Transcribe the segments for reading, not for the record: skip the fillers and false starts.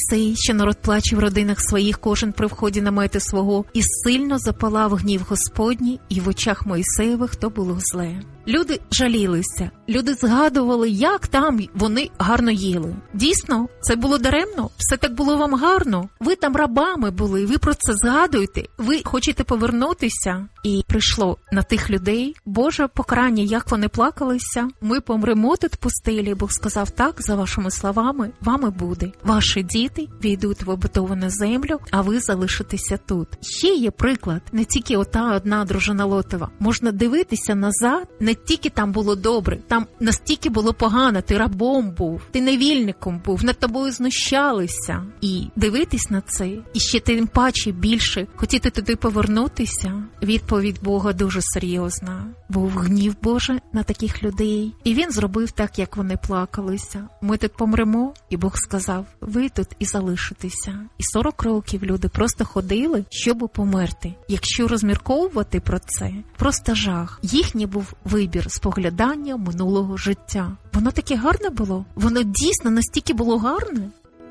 Сей, що народ плаче в родинах своїх, кожен при вході намету свого, і сильно запалав гнів Господній, і в очах Мойсеєвих то було зле. Люди жалілися, люди згадували, як там вони гарно їли. Дійсно, це було даремно? Все так було вам гарно? Ви там рабами були, ви про це згадуєте? Ви хочете повернутися? І прийшло на тих людей Боже покарання, як вони плакалися. Ми помремо тут в пустелі. Бог сказав, так, за вашими словами, вами буде. Ваші діти війдуть в обетовану землю, а ви залишитеся тут. Ще є приклад, не тільки ота одна дружина Лотова. Можна дивитися назад, не тільки там було добре, там настільки було погано, ти рабом був, ти невільником був, над тобою знущалися. І дивитись на це, і ще тим паче більше хотіти туди повернутися, відповідь Бога дуже серйозна. Був гнів Божий на таких людей, і він зробив так, як вони плакалися. Ми тут помремо, і Бог сказав, ви тут і залишитеся. І 40 років люди просто ходили, щоб померти. Якщо розмірковувати про це, просто жах. Їхній був вибір споглядання минулого життя. Воно таке гарне було? Воно дійсно настільки було гарне?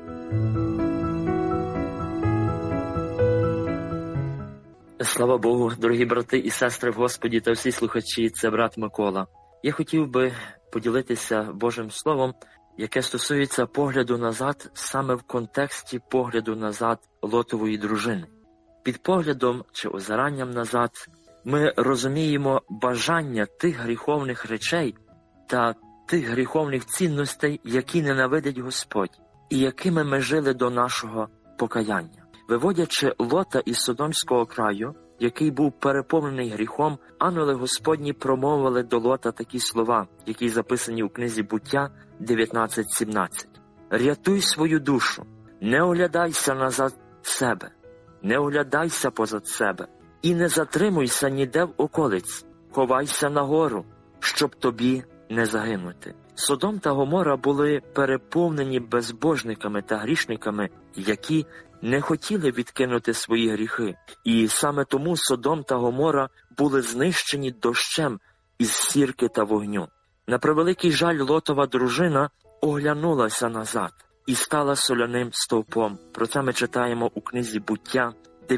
Слава Богу, дорогі брати і сестри в Господі та всі слухачі, це брат Микола. Я хотів би поділитися Божим Словом, яке стосується погляду назад, саме в контексті погляду назад Лотової дружини. Під поглядом чи озиранням назад ми розуміємо бажання тих гріховних речей та тих гріховних цінностей, які ненавидить Господь, і якими ми жили до нашого покаяння. Виводячи Лота із Содомського краю, який був переповнений гріхом, ангели Господні промовили до Лота такі слова, які записані у книзі Буття 19:17. «Рятуй свою душу, не оглядайся назад себе, не оглядайся позад себе, і не затримуйся ніде в околиць, ховайся нагору, щоб тобі не загинути». Содом та Гомора були переповнені безбожниками та грішниками, які не хотіли відкинути свої гріхи. І саме тому Содом та Гомора були знищені дощем із сірки та вогню. На превеликий жаль, Лотова дружина оглянулася назад і стала соляним стовпом. Про це ми читаємо у книзі Буття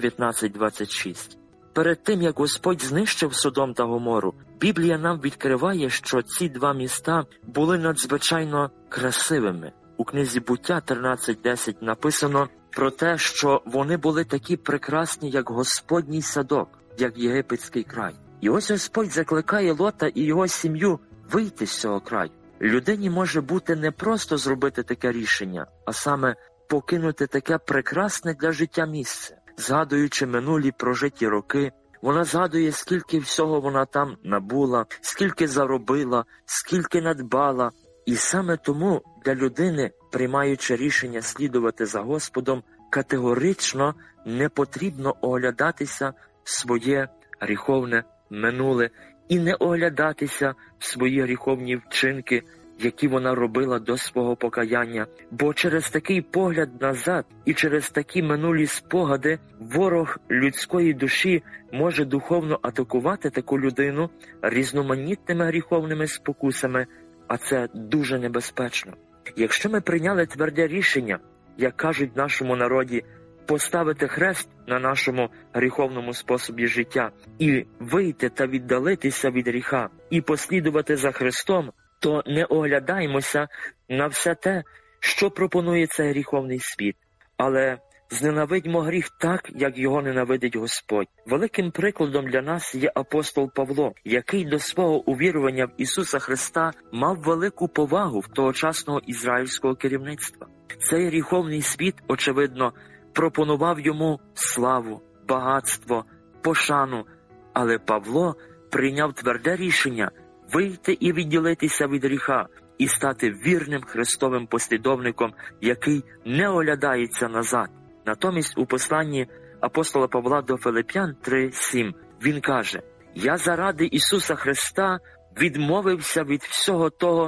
19:26. Перед тим, як Господь знищив Содом та Гомору, Біблія нам відкриває, що ці два міста були надзвичайно красивими. У книзі Буття 13:10 написано про те, що вони були такі прекрасні, як Господній садок, як єгипетський край. І ось Господь закликає Лота і його сім'ю вийти з цього краю. Людині може бути не просто зробити таке рішення, а саме покинути таке прекрасне для життя місце. Згадуючи минулі прожиті роки, вона згадує, скільки всього вона там набула, скільки заробила, скільки надбала. І саме тому для людини, приймаючи рішення слідувати за Господом, категорично не потрібно оглядатися в своє гріховне минуле і не оглядатися в свої гріховні вчинки, які вона робила до свого покаяння. Бо через такий погляд назад і через такі минулі спогади ворог людської душі може духовно атакувати таку людину різноманітними гріховними спокусами, а це дуже небезпечно. Якщо ми прийняли тверде рішення, як кажуть в нашому народі, поставити хрест на нашому гріховному способі життя і вийти та віддалитися від гріха, і послідувати за Христом, то не оглядаємося на все те, що пропонує цей гріховний світ, але зненавидьмо гріх так, як його ненавидить Господь. Великим прикладом для нас є апостол Павло, який до свого увірування в Ісуса Христа мав велику повагу в тогочасного ізраїльського керівництва. Цей гріховний світ, очевидно, пропонував йому славу, багатство, пошану, але Павло прийняв тверде рішення вийти і відділитися від гріха і стати вірним Христовим послідовником, який не оглядається назад. Натомість у посланні апостола Павла до Филип'ян 3:7 він каже: «Я заради Ісуса Христа відмовився від всього того,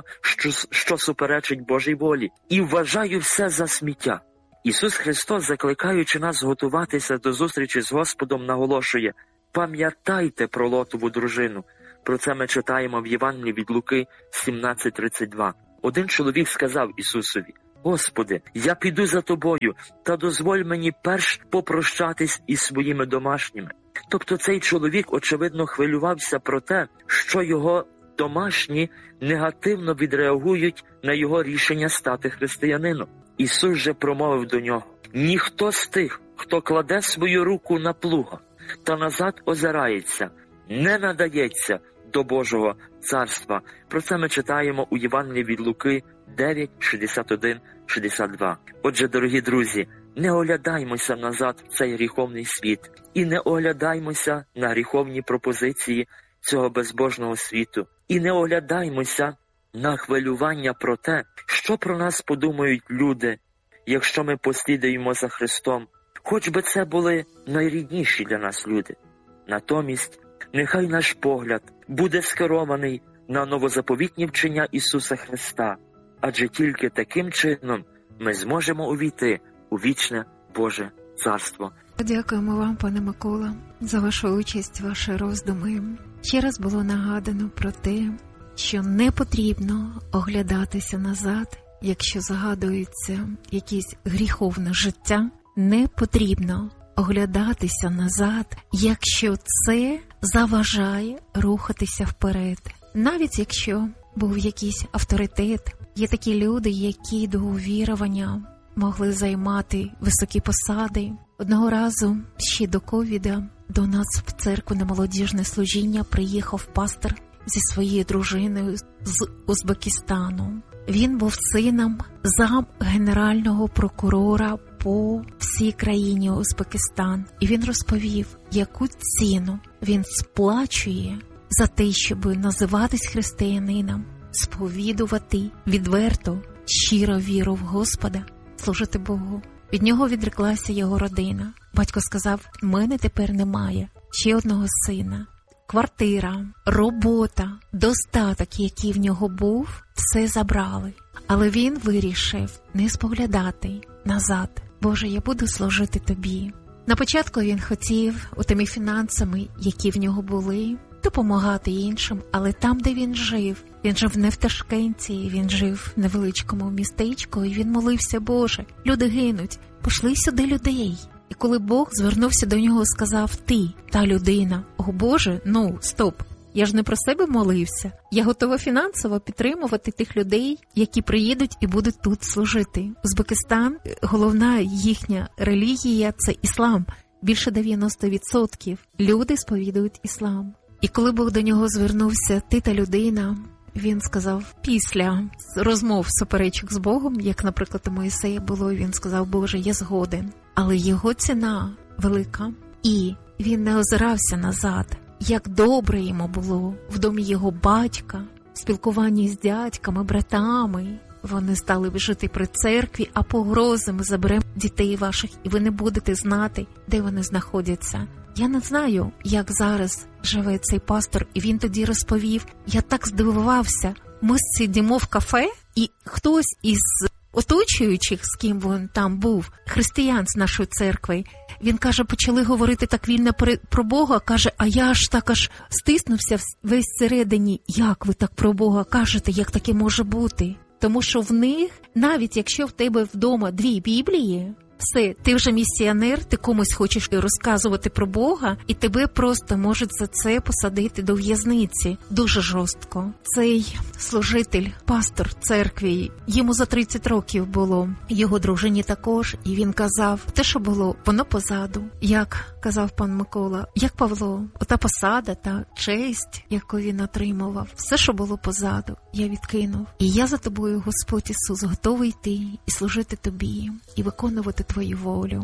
що суперечить Божій волі, і вважаю все за сміття». Ісус Христос, закликаючи нас готуватися до зустрічі з Господом, наголошує: «Пам'ятайте про Лотову дружину». Про це ми читаємо в Євангелії від Луки 17:32. Один чоловік сказав Ісусові: Господи, я піду за Тобою, та дозволь мені перш попрощатись із своїми домашніми. Тобто цей чоловік, очевидно, хвилювався про те, що його домашні негативно відреагують на його рішення стати християнином. Ісус же промовив до нього: «Ніхто з тих, хто кладе свою руку на плуга та назад озирається, не надається до Божого царства». Про це ми читаємо у Євангелії від Луки 9, 61, 62. Отже, дорогі друзі, не оглядаймося назад в цей гріховний світ і не оглядаймося на гріховні пропозиції цього безбожного світу. І не оглядаймося на хвилювання про те, що про нас подумають люди, якщо ми послідуємо за Христом, хоч би це були найрідніші для нас люди. Натомість, нехай наш погляд буде скерований на новозаповітні вчення Ісуса Христа, адже тільки таким чином ми зможемо увійти у вічне Боже Царство. Дякуємо вам, пане Микола, за вашу участь, ваші роздуми. Ще раз було нагадано про те, що не потрібно оглядатися назад, якщо загадується якесь гріховне життя. Не потрібно оглядатися назад, якщо це заважає рухатися вперед. Навіть якщо був якийсь авторитет, є такі люди, які до увірування могли займати високі посади. Одного разу, ще до ковіда, до нас в церкву на молодіжне служіння приїхав пастор зі своєю дружиною з Узбекистану. Він був сином замгенерального прокурора по всій країні Узбекистан. І він розповів, яку ціну він сплачує за те, щоб називатись християнином, сповідувати відверто, щиро віру в Господа, служити Богу. Від нього відреклася його родина. Батько сказав: «Мене тепер немає ще одного сина». Квартира, робота, достаток, який в нього був, все забрали. Але він вирішив не споглядати назад. «Боже, я буду служити Тобі». На початку він хотів тими фінансами, які в нього були, допомагати іншим, але там, де він жив не в Ташкенті, він жив в невеличкому містечку, і він молився: «Боже, люди гинуть, пошли сюди людей». І коли Бог звернувся до нього, сказав: «Ти, та людина». «О Боже, стоп, я ж не про себе молився. Я готова фінансово підтримувати тих людей, які приїдуть і будуть тут служити». Узбекистан, головна їхня релігія – це іслам. Більше 90% люди сповідують іслам. І коли Бог до нього звернувся: «Ти та людина», він сказав, після розмов, суперечок з Богом, як, наприклад, у Моїсея було, він сказав: «Боже, я згоден». Але його ціна велика. І він не озирався назад. Як добре йому було в домі його батька, в спілкуванні з дядьками, братами. Вони стали жити при церкві, а погрози: «Ми заберемо дітей ваших, і ви не будете знати, де вони знаходяться». Я не знаю, як зараз живе цей пастор, і він тоді розповів: «Я так здивувався, ми сидимо в кафе, і хтось із оточуючих, з ким він там був, християн з нашої церкви, він каже, почали говорити так вільно про Бога, каже, а я аж так аж стиснувся весь всередині. Як ви так про Бога кажете, як таке може бути? Тому що в них, навіть якщо в тебе вдома 2 Біблії, все, ти вже місіонер, ти комусь хочеш розказувати про Бога, і тебе просто можуть за це посадити до в'язниці. Дуже жорстко. Цей служитель, пастор церкви, йому за 30 років було, його дружині також, і він казав, те, що було, воно позаду. Як казав пан Микола, як Павло, ота посада, та честь, яку він отримував, все, що було позаду, я відкинув. І я за тобою, Господь Ісус, готовий йти і служити тобі, і виконувати твою волю.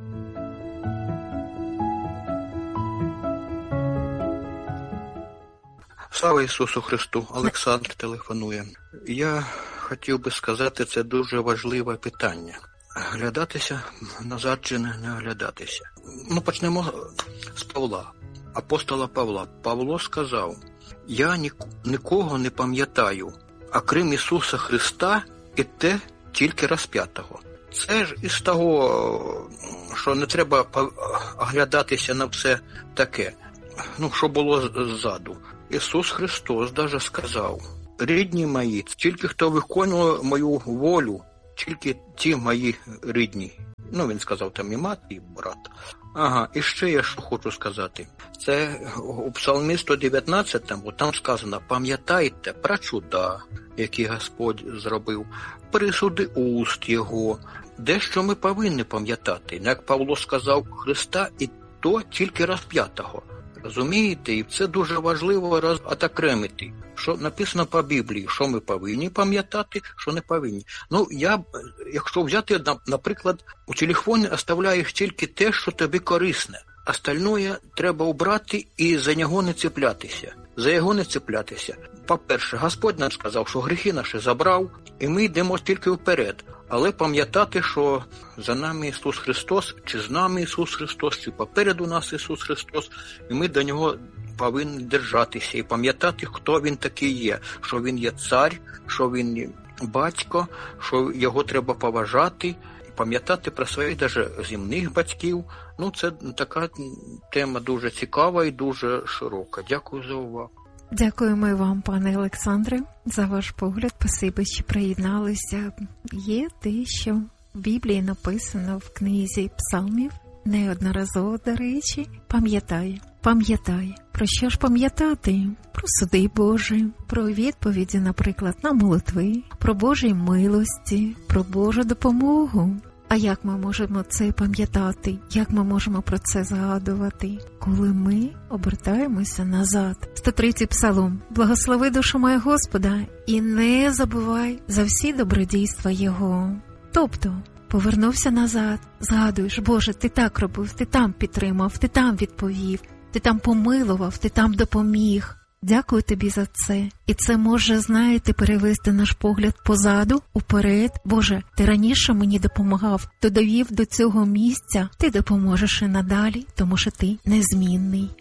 Слава Ісусу Христу! Олександр телефонує. Я хотів би сказати, це дуже важливе питання. Глядатися назад чи не глядатися? Почнемо з Павла, апостола Павла. Павло сказав, я нікого не пам'ятаю, а крім Ісуса Христа і те тільки розп'ятого. Це ж із того, що не треба оглядатися на все таке, що було ззаду. Ісус Христос даже сказав, рідні мої, тільки хто виконує мою волю, тільки ті мої рідні. Ну, він сказав, там і мати, і брат. Ага, і ще я що хочу сказати. Це у Псалмі 119, там сказано, пам'ятайте про чуда, які Господь зробив, присуди уст Його. Дещо ми повинні пам'ятати. Як Павло сказав, Христа і то тільки розп'ятого. Розумієте? І це дуже важливо розокремити, що написано по Біблії, що ми повинні пам'ятати, що не повинні. Ну, якщо взяти, наприклад, у телефоні оставляєш тільки те, що тобі корисне. Остальное треба убрати і за нього не цеплятися. За його не цеплятися. По-перше, Господь нам сказав, що гріхи наші забрав, і ми йдемо тільки вперед. Але пам'ятати, що за нами Ісус Христос, чи з нами Ісус Христос, чи попереду нас Ісус Христос, і ми до Нього повинні держатися і пам'ятати, хто Він такий є, що Він є цар, що Він батько, що Його треба поважати, і пам'ятати про своїх даже земних батьків. Ну, це така тема дуже цікава і дуже широка. Дякую за увагу. Дякуємо і вам, пане Олександре, за ваш погляд. Спасибі, що приєдналися. Є те, що в Біблії написано в книзі Псалмів, неодноразово, до речі, пам'ятай. Про що ж пам'ятати? Про суди Божі, про відповіді, наприклад, на молитви, про Божі милості, про Божу допомогу. А як ми можемо це пам'ятати? Як ми можемо про це згадувати? Коли ми обертаємося назад. 103-й Псалом. Благослови душу моя Господа і не забувай за всі добродійства Його. Тобто, повернувся назад, згадуєш, Боже, Ти так робив, Ти там підтримав, Ти там відповів, Ти там помилував, Ти там допоміг. Дякую тобі за це. І це може, знаєте, перевести наш погляд позаду, уперед. Боже, ти раніше мені допомагав, ти довів до цього місця, ти допоможеш і надалі, тому що ти незмінний.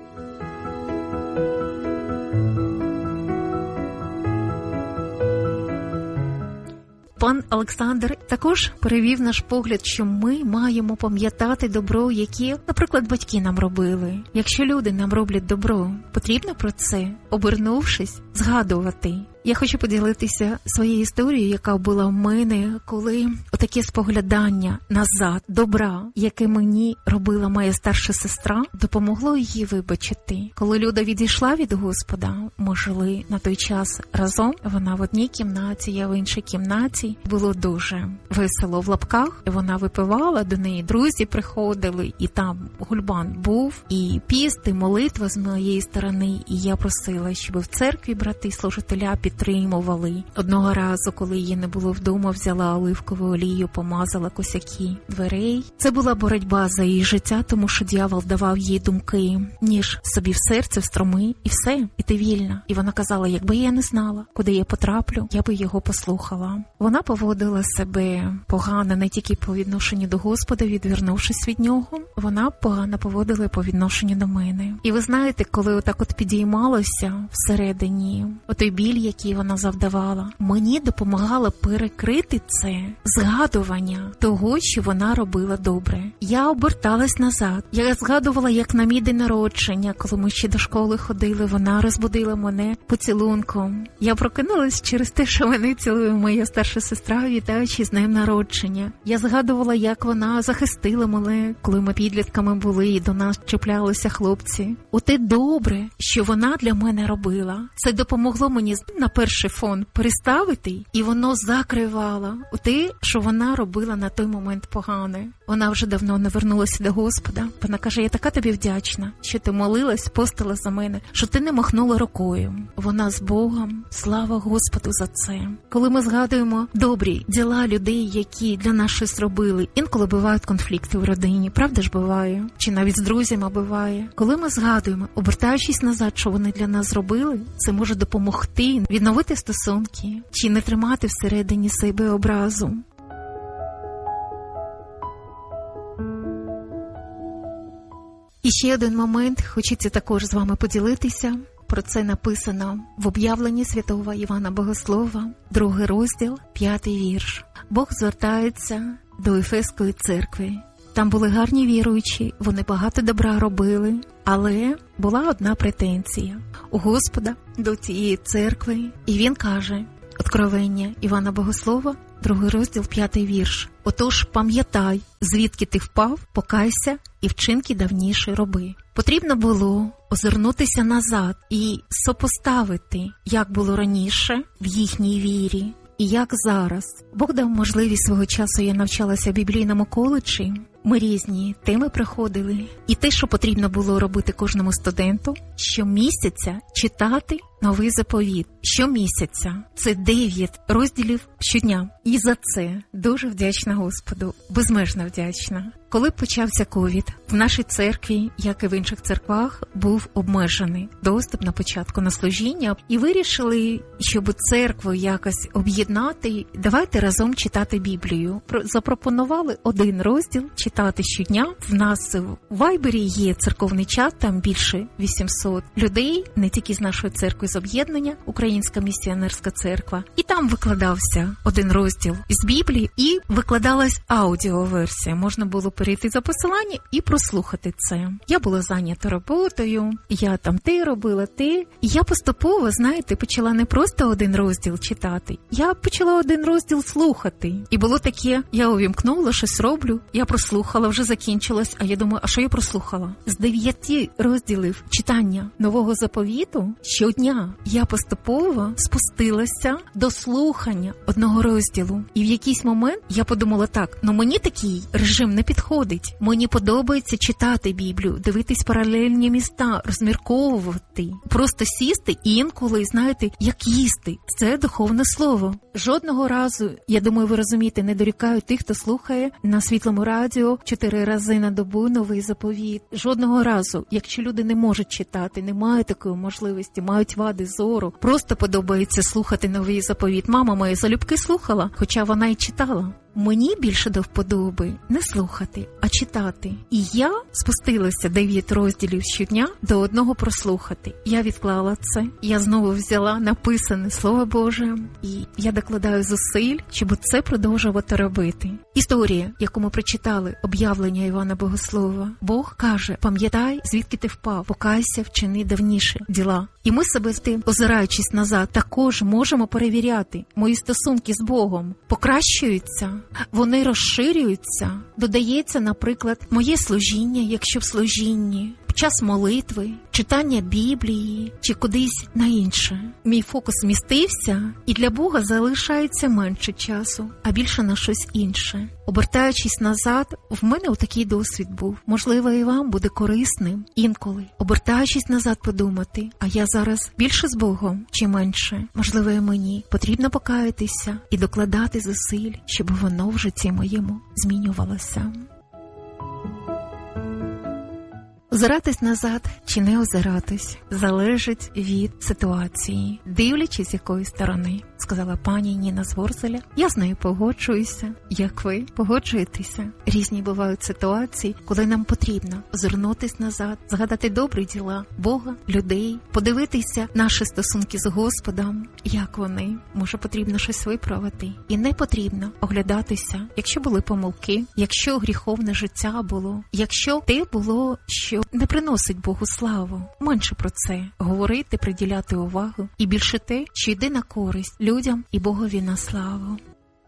Пан Олександр також перевів наш погляд, що ми маємо пам'ятати добро, яке, наприклад, батьки нам робили. Якщо люди нам роблять добро, потрібно про це, обернувшись, згадувати. Я хочу поділитися своєю історією, яка була в мене, коли отаке споглядання назад, добра, яке мені робила моя старша сестра, допомогло її вибачити. Коли Люда відійшла від Господа, ми жили на той час разом, вона в одній кімнаті, я в іншій кімнаті. Було дуже весело в лапках, вона випивала, до неї друзі приходили, і там гульбан був, і піст, і молитва з моєї сторони, і я просила, щоб в церкві брати служителя підтримували. Одного разу, коли її не було вдома, взяла оливкову олію, помазала косяки дверей. Це була боротьба за її життя, тому що дьявол давав їй думки, ніж собі в серце встроми, і все, і ти вільна. І вона казала, якби я не знала, куди я потраплю, я би його послухала. Вона поводила себе погано не тільки по відношенню до Господа, відвернувшись від нього, вона погано поводила по відношенню до мене. І ви знаєте, коли отак от підіймалося всередині, отой біль, який вона завдавала, мені допомагало перекрити це згадування того, що вона робила добре. Я оберталась назад. Я згадувала, як на мій день народження, коли ми ще до школи ходили, вона розбудила мене поцілунком. Я прокинулась через те, що мене цілує моя старша сестра, вітаючи з днем народження. Я згадувала, як вона захистила мене, коли ми підлітками були і до нас чіплялися хлопці. Оте добре, що вона для мене робила. Це допомогло мені на перший фон переставити, і воно закривало те, що вона робила на той момент погане. Вона вже давно не вернулася до Господа. Вона каже, я така тобі вдячна, що ти молилась, постила за мене, що ти не махнула рукою. Вона з Богом. Слава Господу за це. Коли ми згадуємо добрі діла людей, які для нас щось робили, інколи бувають конфлікти в родині, правда ж буває? Чи навіть з друзями буває? Коли ми згадуємо, обертаючись назад, що вони для нас зробили, це може допомогти відновити стосунки, чи не тримати всередині себе образу. І ще один момент, хочеться також з вами поділитися. Про це написано в об'явленні святого Івана Богослова, 2 розділ, 5 вірш. Бог звертається до Ефеської церкви. Там були гарні віруючі, вони багато добра робили, але була одна претензія у Господа до цієї церкви. І він каже, от Откровення Івана Богослова, 2 розділ, 5 вірш. «Отож, пам'ятай, звідки ти впав, покайся і вчинки давніші роби». Потрібно було озирнутися назад і сопоставити, як було раніше в їхній вірі і як зараз. Бог дав можливість свого часу, я навчалася в біблійному коледжі. Ми різні теми проходили. І те, що потрібно було робити кожному студенту, щомісяця читати Новий заповіт. Щомісяця. Це 9 розділів щодня. І за це дуже вдячна Господу. Безмежно вдячна. Коли почався ковід, в нашій церкві, як і в інших церквах, був обмежений доступ на початку на служіння. І вирішили, щоб церкву якось об'єднати, давайте разом читати Біблію. Запропонували 1 розділ читати щодня. В нас в Вайбері є церковний чат, там більше 800 людей, не тільки з нашої церкви, з об'єднання, Українська місіонерська церква. І там викладався 1 розділ з Біблії і викладалась аудіоверсія. Можна було перейти за посилання і прослухати це. Я була зайнята роботою, я там те робила, те. І я поступово, знаєте, почала не просто 1 розділ читати, я почала 1 розділ слухати. І було таке, я увімкнула, щось роблю, я прослухала, вже закінчилось, а я думаю, а що я прослухала? З 9 розділів читання Нового заповіту щодня я поступово спустилася до слухання 1 розділу. І в якийсь момент я подумала так, мені такий режим не підходить. Мені подобається читати Біблію, дивитись паралельні міста, розмірковувати. Просто сісти і інколи, знаєте, як їсти. Це духовне слово. Жодного разу, я думаю, ви розумієте, не дорікаю тих, хто слухає на Світлому радіо 4 рази на добу Новий заповіт. Жодного разу, якщо люди не можуть читати, не мають такої можливості, мають вади зору, просто подобається слухати Новий заповіт. Мама моя залюбки слухала, хоча вона і читала. Мені більше до вподоби не слухати, а читати. І я спустилася 9 розділів щодня до 1 прослухати. Я відклала це, я знову взяла написане Слово Боже, і я докладаю зусиль, щоб це продовжувати робити. Історія, яку ми прочитали, об'явлення Івана Богослова. Бог каже, пам'ятай, звідки ти впав, покайся, вчини давніші діла. І ми себе з тим, озираючись назад, також можемо перевіряти. Мої стосунки з Богом покращуються, вони розширюються. Додається, наприклад, моє служіння, якщо в служінні, час молитви, читання Біблії чи кудись на інше. Мій фокус змістився, і для Бога залишається менше часу, а більше на щось інше. Обертаючись назад, в мене отакий досвід був. Можливо, і вам буде корисним інколи. Обертаючись назад, подумати, а я зараз більше з Богом чи менше? Можливо, і мені потрібно покаятися і докладати зусиль, щоб воно в житті моєму змінювалося. Озиратись назад чи не озиратись залежить від ситуації, дивлячись з якої сторони, сказала пані Ніна з Ворзеля. Я з нею погоджуюся, як ви погоджуєтеся. Різні бувають ситуації, коли нам потрібно озирнутись назад, згадати добрі діла Бога, людей, подивитися наші стосунки з Господом, як вони. Може, потрібно щось виправити. І не потрібно оглядатися, якщо були помилки, якщо гріховне життя було, якщо те було, що не приносить Богу славу. Менше про це говорити, приділяти увагу. І більше те, що йде на користь людям і Богові на славу.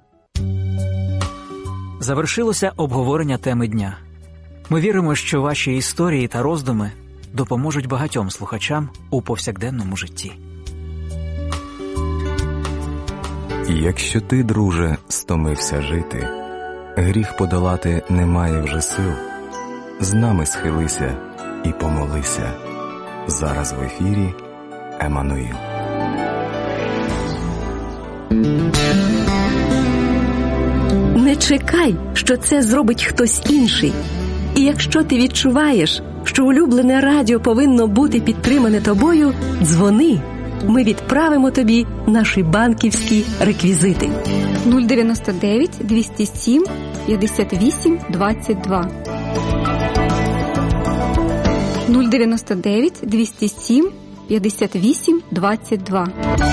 Завершилося обговорення теми дня. Ми віримо, що ваші історії та роздуми допоможуть багатьом слухачам у повсякденному житті. Якщо ти, друже, стомився жити, гріх подолати немає вже сил, з нами схилися і помолися. Зараз в ефірі Еммануїл. Не чекай, що це зробить хтось інший. І якщо ти відчуваєш, що улюблене радіо повинно бути підтримане тобою, дзвони. Ми відправимо тобі наші банківські реквізити. 099 207 58 22. 099 207 58 22.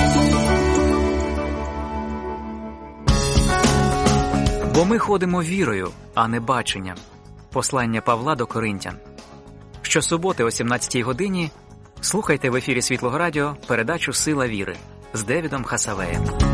Бо ми ходимо вірою, а не баченням. Послання Павла до Коринтян. Щосуботи о 17-й годині слухайте в ефірі Світлого радіо передачу «Сила віри» з Девідом Хасавеєм.